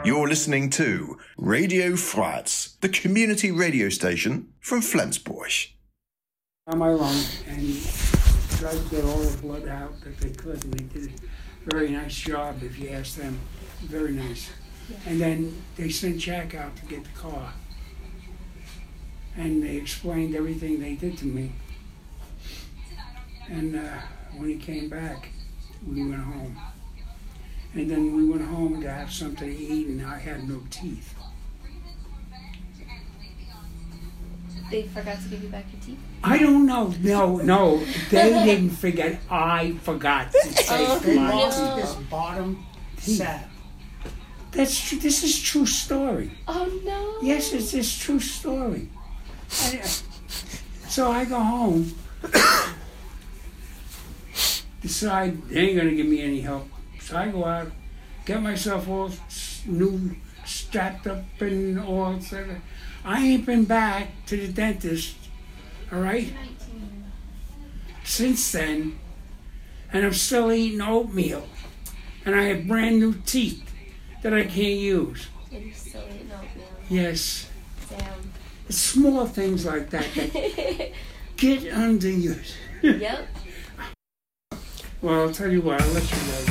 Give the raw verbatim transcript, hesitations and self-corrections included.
You're listening to Radio Frats, the community radio station from Flensburg. On my lung, and tried to get all the blood out that they could, and they did a very nice job, if you ask them. Very nice. Yeah. And then they sent Jack out to get the car. And they explained everything they did to me. And uh, when he came back, we went home. And then we went home to have something to eat, and I had no teeth. They forgot to give you back your teeth? I don't know. No, no. They didn't forget. I forgot to take Oh, my no. teeth. This bottom Teeth. set. That's tr- this is true story. Oh, no. Yes, it's this true story. I, uh, so I go home, decide they ain't gonna give me any help. So I go out, get myself all s- new, strapped up and all. Etc. I ain't been back to the dentist, all right, since then, and I'm still eating oatmeal, and I have brand new teeth that I can't use. And you're still eating oatmeal. Yes, Damn. it's small things like that that get under you. Yep. Well, I'll tell you what, I'll let you know.